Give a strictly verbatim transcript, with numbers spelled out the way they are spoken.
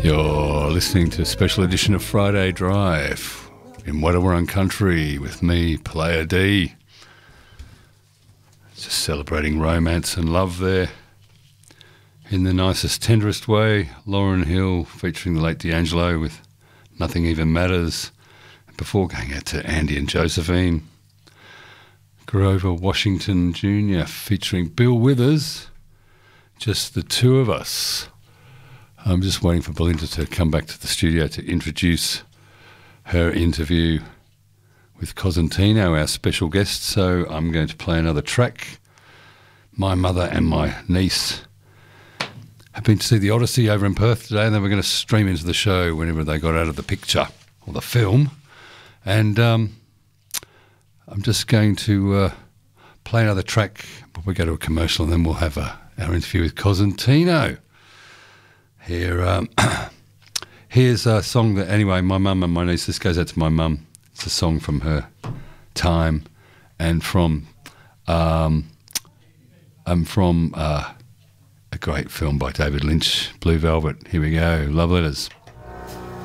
You're listening to a special edition of Friday Drive in Wadawurrung Country with me, Player D. Just celebrating romance and love there in the nicest, tenderest way. Lauryn Hill featuring the late D'Angelo with Nothing Even Matters. Before going out to Andy and Josephine, Grover Washington Junior featuring Bill Withers, Just the Two of Us. I'm just waiting for Belinda to come back to the studio to introduce her interview with Cosentino, our special guest. So I'm going to play another track. My mother and my niece have been to see the Odyssey over in Perth today, and they were going to stream into the show whenever they got out of the picture or the film. And um, I'm just going to uh, play another track before we go to a commercial, and then we'll have a, our interview with Cosentino. Here, um, here's a song that, anyway, my mum and my niece, this goes out to my mum. It's a song from her time and from um, um, from uh, a great film by David Lynch, Blue Velvet. Here we go, Love Letters.